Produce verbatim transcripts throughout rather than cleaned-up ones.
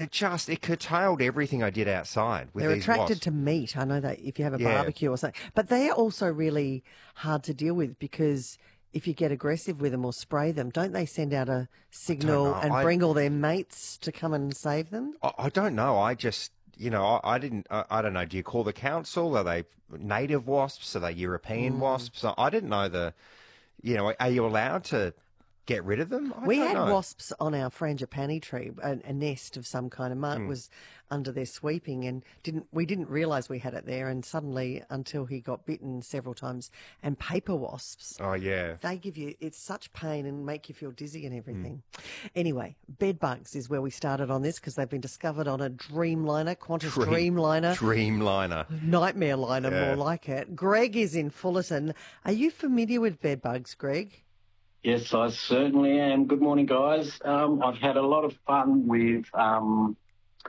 it just, it curtailed everything I did outside with They're these attracted wasps. to meat. I know that if you have a Yeah. barbecue or something. But they're also really hard to deal with because if you get aggressive with them or spray them, don't they send out a signal know. and I- bring all their mates to come and save them? I, I don't know. I just, you know, I, I didn't, I, I don't know. Do you call the council? Are they native wasps? Are they European Mm. wasps? I, I didn't know the, you know, are you allowed to get rid of them? I We don't had know. wasps on our frangipani tree, a, a nest of some kind. And Mark Hmm. was under there sweeping, and didn't we didn't realise we had it there. And suddenly, until he got bitten several times, and paper wasps. Oh, yeah. They give you, it's such pain and make you feel dizzy and everything. Hmm. Anyway, bed bugs is where we started on this because they've been discovered on a Dreamliner, Qantas Dream- Dreamliner. Dreamliner. Nightmare liner, Yeah. more like it. Greg is in Fullerton. Are you familiar with bed bugs, Greg? Yes, I certainly am. Good morning, guys. Um, I've had a lot of fun with, um,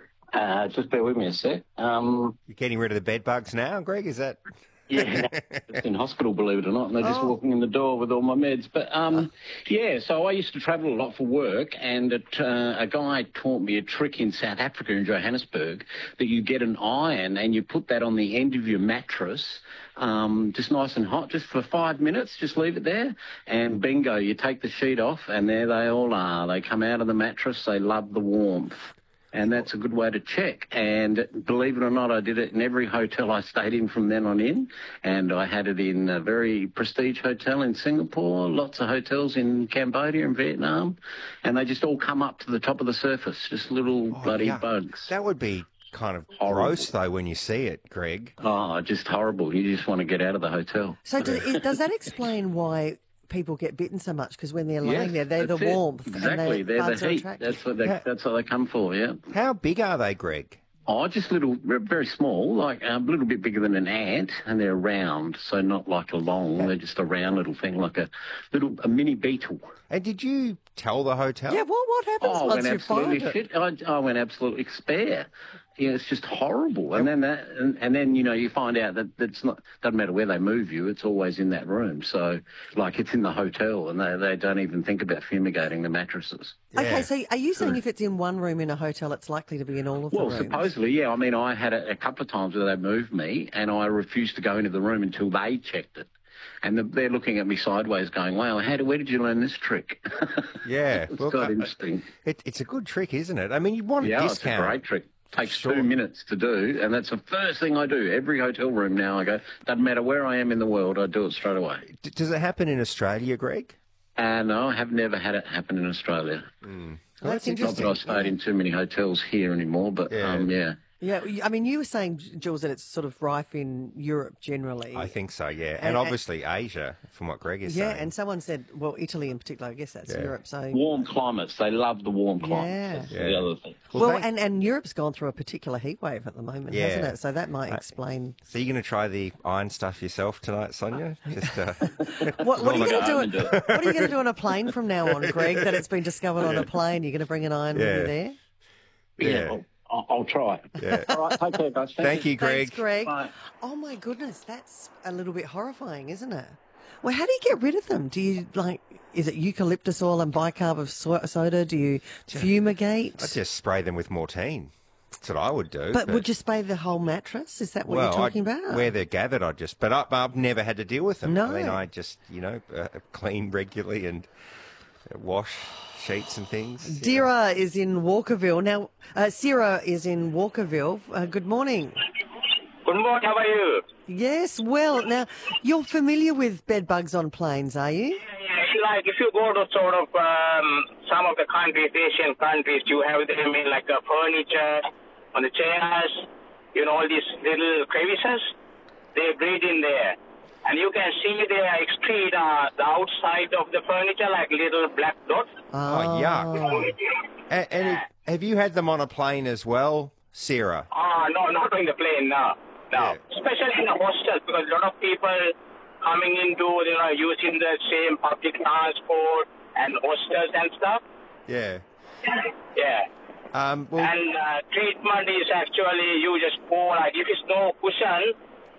uh, just bear with me a sec. Um, You're getting rid of the bed bugs now, Greg? Is that? yeah, it's in hospital, believe it or not, and they're just Oh. walking in the door with all my meds. But, um, yeah, so I used to travel a lot for work, and it, uh, a guy taught me a trick in South Africa, in Johannesburg, that you get an iron and you put that on the end of your mattress, um, just nice and hot, just for five minutes, just leave it there, and bingo, you take the sheet off, and there they all are. They come out of the mattress, they love the warmth. And that's a good way to check. And believe it or not, I did it in every hotel I stayed in from then on in. And I had it in a very prestige hotel in Singapore, lots of hotels in Cambodia and Vietnam. And they just all come up to the top of the surface, just little Oh, bloody yuck. bugs. That would be kind of Horrible. gross, though, when you see it, Greg. Oh, just horrible. You just want to get out of the hotel. So do, it, does that explain why people get bitten so much? Because when they're lying Yes, there, they're the that's it. warmth. Exactly, and they're bugs the are heat. attracted. That's what, they, Yeah. that's what they come for, yeah. How big are they, Greg? Oh, just little, very small, like a little bit bigger than an ant, and they're round, so not like a long. They're just a round little thing, like a little a mini beetle. And did you tell the hotel? Yeah, what, what happens Oh, I once went you find absolutely it? shit. I, I went absolutely spare. Yeah, it's just horrible. And then that, and, and then you know you find out that it's not doesn't matter where they move you, it's always in that room. So like it's in the hotel, and they they don't even think about fumigating the mattresses. Okay, Yeah. so are you saying if it's in one room in a hotel, it's likely to be in all of Well, the rooms? supposedly, yeah. I mean, I had it a couple of times where they moved me, and I refused to go into the room until they checked it. And the, they're looking at me sideways going, wow, how, where did you learn this trick? Yeah. It's Well, quite uh, interesting. It, it's a good trick, isn't it? I mean, you want a Yeah, it's a discount. great trick. Takes Sure. two minutes to do, and that's the first thing I do. Every hotel room now I go, doesn't matter where I am in the world, I do it straight away. D- Does it happen in Australia, Greg? And no, I have never had it happen in Australia. Well, that's Not that interesting. I've stayed in too many hotels here anymore, but Yeah. um, yeah. Yeah, I mean, you were saying, Jules, that it's sort of rife in Europe generally. I think so, yeah. And, And- obviously Asia, from what Greg is Yeah, saying. and someone said, well, Italy in particular, I guess that's Yeah. Europe. So Warm climates, they love the warm Yeah. climates. That's Yeah. the other thing. well, thank- and, and Europe's gone through a particular heat wave at the moment, Yeah. hasn't it? So that might explain. So you're going to try the iron stuff yourself tonight, Sonia? Just uh, What, what are you my going God, to do? I'm What are you going to do on a plane from now on, Greg? That it's been discovered on a plane. You're going to bring an iron with Yeah. you there. Yeah. I'll, I'll, I'll try. Yeah. All right, take care, guys. Thank you, Greg. Thanks, Greg. Bye. Oh my goodness, that's a little bit horrifying, isn't it? Well, how do you get rid of them? Do you like? Is it eucalyptus oil and bicarb of so- soda? Do you fumigate? I'd just spray them with Mortein. That's what I would do. But would you spray the whole mattress? Is that what well, you're talking I'd- about? Where they're gathered, I just. But I, I've never had to deal with them. No. I mean, I just, you know, uh, clean regularly and uh, wash sheets and things. you know. Dira is in Walkerville. Now, uh, Sarah is in Walkerville. Uh, good morning. Good morning, how are you? Yes, well, now, you're familiar with bed bugs on planes, are you? Yeah, like if you go to sort of um, some of the countries, Asian countries, you have them in like the furniture, on the chairs, you know, all these little crevices, they breed in there. And you can see they excrete uh, the outside of the furniture like little black dots. Oh, yuck. And, and if- have you had them on a plane as well, Sarah? Ah, no, not on the plane, no. No. Yeah. Especially in the hostels, because a lot of people coming into, you know, using the same public transport and hostels and stuff. Yeah. Yeah. Um, well, And uh, treatment is actually you just pour, like if it's no cushion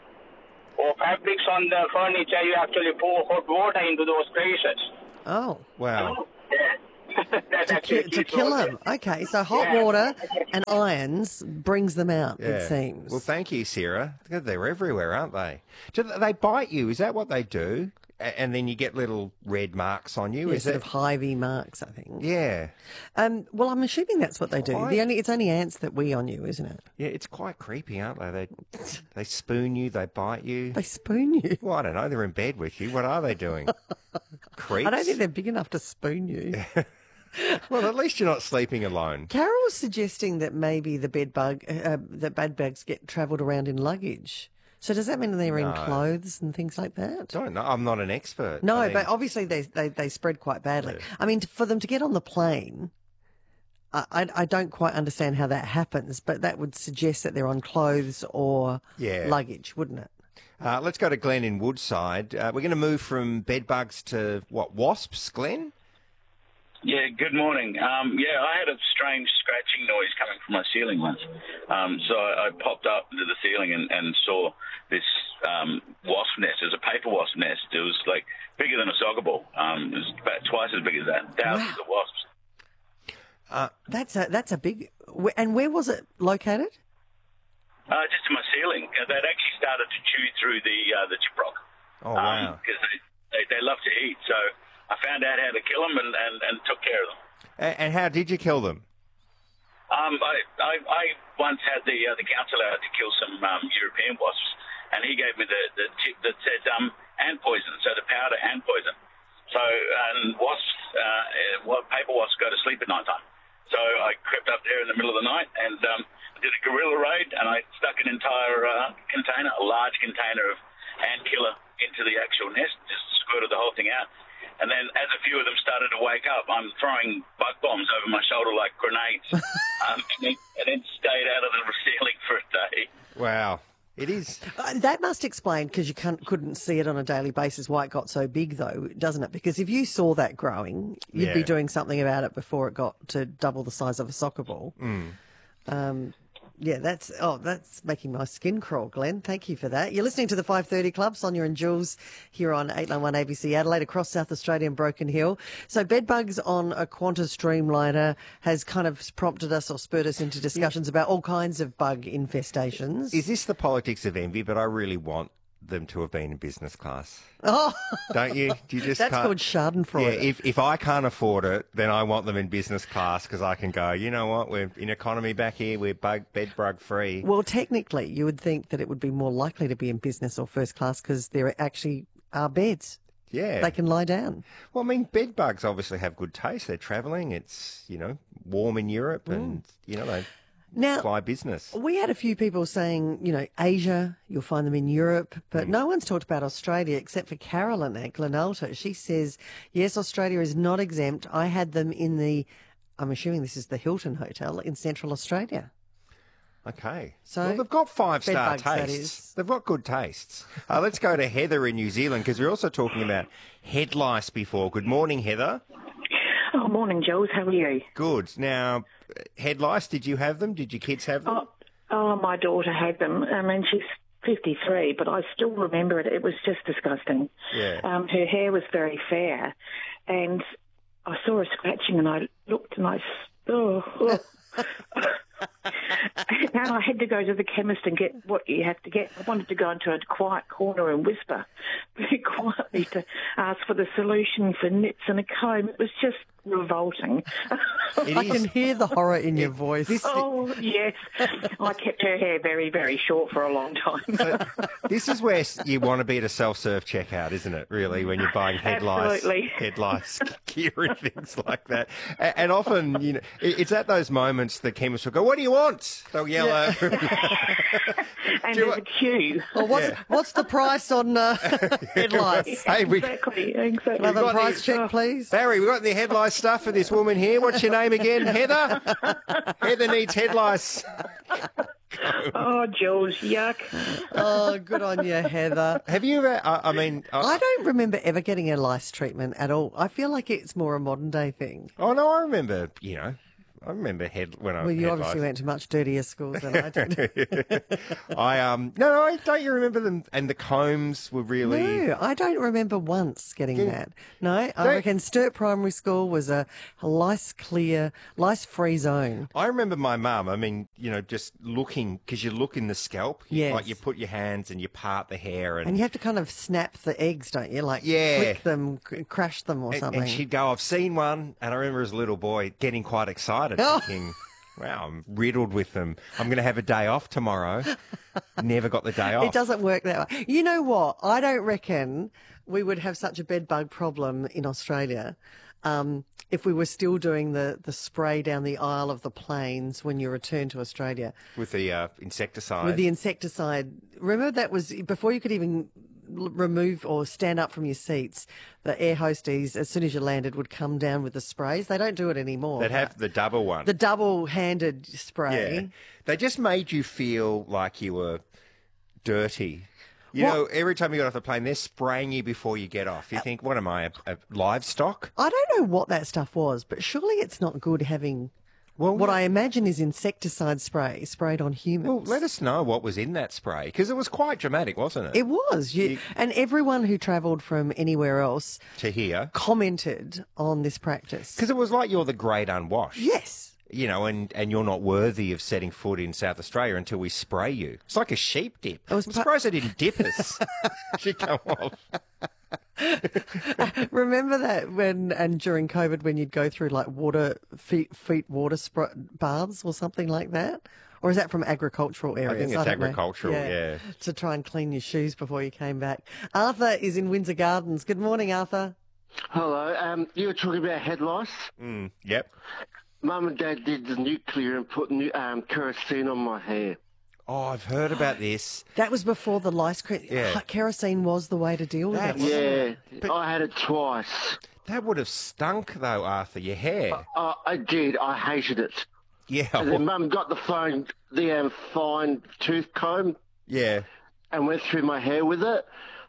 or fabrics on the furniture, you actually pour hot water into those crevices. Oh, wow. Yeah. That's To, actually ki- key to kill source. them. Okay, so hot Yeah. water and irons brings them out, Yeah. it seems. Well, thank you, Sarah. They're everywhere, aren't they? Do they bite you? Is that what they do? A- And then you get little red marks on you? Yeah, Is sort it? of hivey marks, I think. Yeah. Um, well, I'm assuming that's what they do. Quite. The only It's only ants that wee on you, isn't it? Yeah, it's quite creepy, aren't they? They they spoon you, they bite you. They spoon you. Well, I don't know. They're in bed with you. What are they doing? Creeps? I don't think they're big enough to spoon you. Well, at least you're not sleeping alone. Carol was suggesting that maybe the bed bug, uh, the bed bugs get travelled around in luggage. So does that mean they're in No. clothes and things like that? Don't know. I'm not an expert. No, I mean, but obviously they, they, they spread quite badly. I mean, for them to get on the plane, I, I, I don't quite understand how that happens, but that would suggest that they're on clothes or Yeah. luggage, wouldn't it? Uh, let's go to Glenn in Woodside. Uh, we're going to move from bed bugs to, what, wasps, Glenn? Yeah, good morning. Um, yeah, I had a strange scratching noise coming from my ceiling once. Um, so I, I popped up into the ceiling and, and saw this um, wasp nest. It was a paper wasp nest. It was like bigger than a soccer ball. Um, it was about twice as big as that. Thousands Wow. of wasps. That's a that's a big. wh- And where was it located? Uh, just in my ceiling. Uh, They'd actually started to chew through the uh, the chiprock. Oh, wow. Because they, they, they love to eat. So I found out how to kill them and, and, and took care of them. And, and how did you kill them? Um, I, I, I once had the uh, the council out to kill some um, European wasps, and he gave me the, the tip that said um, ant poison, so the powder ant poison. So, and wasps, uh, well, paper wasps go to sleep at night time. So I crept up there in the middle of the night and um, did a guerrilla raid, and I stuck an entire uh, container, a large container of ant killer into the actual nest, just squirted the whole thing out. And then as a few of them started to wake up, I'm throwing bug bombs over my shoulder like grenades, um, and, then, and then stayed out of the ceiling for a day. Wow. It is. Uh, that must explain, because you can't, couldn't see it on a daily basis, why it got so big, though, doesn't it? Because if you saw that growing, you'd be Yeah. doing something about it before it got to double the size of a soccer ball. Um, yeah, that's oh, that's making my skin crawl, Glenn. Thank you for that. You're listening to the five thirty Club, Sonia and Jules here on eight nine one A B C Adelaide, across South Australia and Broken Hill. So bed bugs on a Qantas Streamliner has kind of prompted us or spurred us into discussions about all kinds of bug infestations. Is this the politics of envy? But I really want them to have been in business class. oh, Don't you? Do you just that's can't... called Schadenfreude. Yeah, if, if I can't afford it, then I want them in business class because I can go, you know what, we're in economy back here, we're bug, bed bug free. Well, technically, you would think that it would be more likely to be in business or first class because there actually are beds. Yeah. They can lie down. Well, I mean, bed bugs obviously have good taste. They're travelling. It's, you know, warm in Europe and, you know, they Now, fly business. we had a few people saying, you know, Asia, you'll find them in Europe, but no one's talked about Australia except for Carolyn at Glenalta. She says, yes, Australia is not exempt. I had them in the, I'm assuming this is the Hilton Hotel in Central Australia. Okay. So, well, they've got five-star bed bugs, that tastes. is. They've got good tastes. Uh, let's go to Heather in New Zealand because we're also talking about head lice before. Good morning, Heather. Oh, morning, Jules. How are you? Good. Now, head lice, did you have them? Did your kids have them? Oh, oh, my daughter had them. I mean, she's fifty-three, but I still remember it. It was just disgusting. Yeah. Um, her hair was very fair, and I saw her scratching, and I looked, and I, s- oh, oh. And I had to go to the chemist and get what you have to get. I wanted to go into a quiet corner and whisper very quietly to ask for the solution for nits and a comb. It was just revolting. It I is- can hear the horror in your voice. This, Oh, yes. I kept her hair very, very short for a long time. this is where you want to be at a self-serve checkout, isn't it, really, when you're buying head lice, Absolutely. head lice gear and things like that. A- And often, you know, it- it's at those moments the chemist will go, what do you want? They'll yell over. And Do you there's want- a queue. Well, what's, what's the price on uh, head lice? Hey, we, Exactly, exactly. Another got price the- check, please. Barry, we got the head lice stuff for this woman here. What's your name again? Heather? Heather needs head lice. Oh, Jules, yuck. Oh, good on you, Heather. Have you ever, I, I mean, I, I don't remember ever getting a lice treatment at all. I feel like it's more a modern day thing. oh no, I remember, you know, I remember head when I Well, you head obviously lice. went to much dirtier schools than I did. I um no no I don't you remember them and the combs were really No, I don't remember once getting Get- that. No, I Don't- reckon Sturt Primary School was a lice clear, lice free zone. I remember my mum. I mean, you know, just looking because you look in the scalp. You- Yes. Like you put your hands and you part the hair and And you have to kind of snap the eggs, don't you? Like Yeah. flick them, c- crash them or and, something. and she'd go, "I've seen one," and I remember as a little boy getting quite excited, Oh. thinking, "Wow, I'm riddled with them. I'm going to have a day off tomorrow." Never got the day off. It doesn't work that way. You know what? I don't reckon we would have such a bed bug problem in Australia um, if we were still doing the, the spray down the aisle of the planes when you return to Australia with the uh, insecticide. with the insecticide. Remember that was before you could even l- remove or stand up from your seats. The air hostess, as soon as you landed, would come down with the sprays. They don't do it anymore. They'd have the double one. the double-handed spray. Yeah. They just made you feel like you were dirty. You What- know, every time you got off the plane, they're spraying you before you get off. You think, what am I, a, a livestock? I don't know what that stuff was, but surely it's not good having Well, what let- I imagine is insecticide spray sprayed on humans. Well, let us know what was in that spray, because it was quite dramatic, wasn't it? It was. You, and everyone who travelled from anywhere else to hear. commented on this practice. Because it was like you're the great unwashed. Yes. You know, and, and you're not worthy of setting foot in South Australia until we spray you. It's like a sheep dip. was I'm pa- surprised they didn't dip us. She'd come off. Remember that when, and during COVID, when you'd go through like water, feet, feet water spr- baths or something like that? Or is that from agricultural areas? think it's don't know. agricultural, yeah. To try and clean your shoes before you came back. Arthur is in Windsor Gardens. Good morning, Arthur. Hello. Um, you were talking about head lice. Mm, yep. Mum and Dad did the nuclear and put new, um, kerosene on my hair. Oh, I've heard about this. That was before the lice. Cre- Yeah. Kerosene was the way to deal with That it. was- wasn't Yeah, But- I had it twice. That would have stunk, though, Arthur, your hair. Uh, I did. I hated it. Yeah. And then Mum got the phone, the um, fine tooth comb, yeah. and went through my hair with it.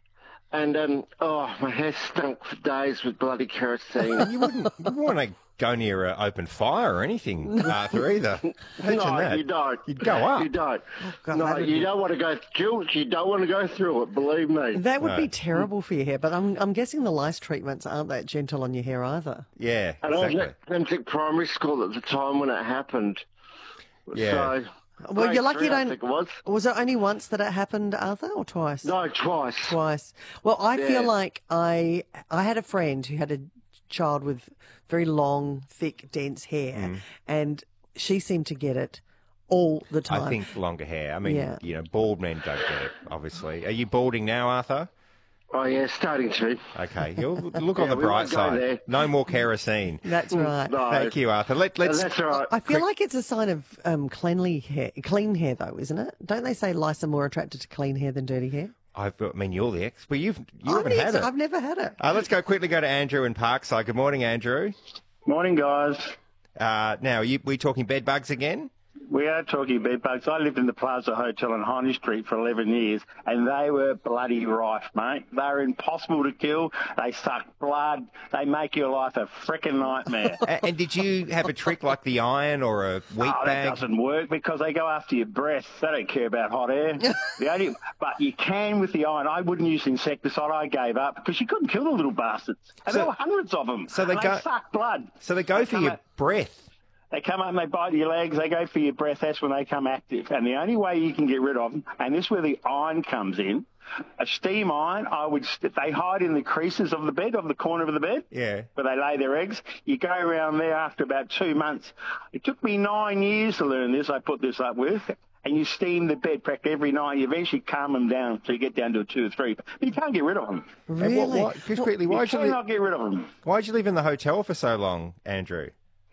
And um, oh, my hair stunk for days with bloody kerosene. You wouldn't, you wouldn't want to go near an open fire or anything, Arthur, either. Imagine no, that. you don't. You'd go up. You don't. God, no, that'd you be- don't want to go. Jules, you don't want to go through it. Believe me. That would No. be terrible for your hair, but I'm I'm guessing the lice treatments aren't that gentle on your hair either. Yeah, And I was exactly. at Clemson Primary School at the time when it happened. Yeah. So, Well, grade you're lucky three, you I don't. think it was. Was it only once that it happened, Arthur, or twice? No, twice. Twice. Well, I Yeah. feel like I I had a friend who had a child with very long, thick, dense hair, Mm. and she seemed to get it all the time. I think longer hair. I mean, Yeah. you know, bald men don't get it, obviously. Are you balding now, Arthur? Oh, yeah, starting to. Okay, you'll look on Yeah, the we bright won't go side. there. No more kerosene. That's right. No. Thank you, Arthur. Let, let's. That's all right. I feel like it's a sign of um, cleanly hair, clean hair, though, isn't it? Don't they say lice are more attracted to clean hair than dirty hair? I've, I mean, you're the ex, but you've you I've haven't had never- it. I've never had it. Uh, let's go quickly go to Andrew in Parkside. Good morning, Andrew. Morning, guys. Uh, now, you, we talking bed bugs again? We are talking bed bugs. I lived in the Plaza Hotel on High Street for eleven years, and they were bloody rife, mate. They were impossible to kill. They suck blood. They make your life a frickin' nightmare. A- and did you have a trick like the iron or a wheat Oh, that bag? doesn't work because they go after your breath. They don't care about hot air. the only, but you can with the iron. I wouldn't use insecticide. I gave up because you couldn't kill the little bastards. And So- there were hundreds of them. so they and go- they suck blood. So they go for come your out- breath. They come up and they bite your legs. They go for your breath. That's when they come active. And the only way you can get rid of them, and this is where the iron comes in, a steam iron, I would, st- they hide in the creases of the bed, of the corner of the bed, Yeah. where they lay their eggs. You go around there after about two months. It took me nine years to learn this. I put this up with. And you steam the bed practically every night. You eventually calm them down so you get down to a two or three. But you can't get rid of them. And Really? what, what, just quickly, You why'd you, cannot li- get rid of them. why'd you live in the hotel for so long, Andrew?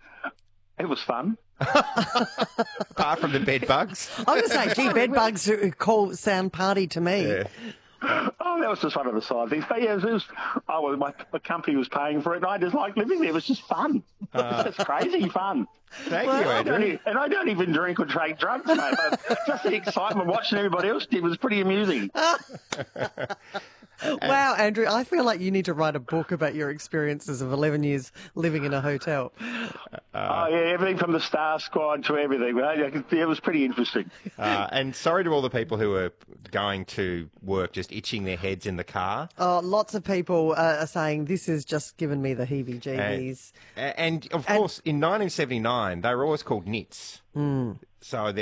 It was fun. Apart from the bed bugs? I was going to say, gee, bed bugs call sound party to me. Yeah. Oh, that was just one of the side things. But yeah, it was, it was oh, well, my, my company was paying for it, and I just liked living there. It was just fun. It was just crazy fun. Thank you, I don't Andrew. e- and I don't even drink or take drugs, mate. But just the excitement watching everybody else did was pretty amusing. Wow, Andrew, I feel like you need to write a book about your experiences of eleven years living in a hotel. oh, yeah, everything from the Star Squad to everything. Right? It was pretty interesting. Uh, and sorry to all the people who are going to work just itching their heads in the car. Oh, lots of people uh, are saying this has just given me the heebie-jeebies. And, and of course, in nineteen seventy-nine, they were always called N I T S. Mm. So